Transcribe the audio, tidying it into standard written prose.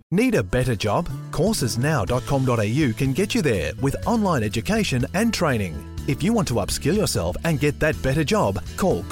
Need a better job? Coursesnow.com.au can get you there with online education and training. If you want to upskill yourself and get that better job, call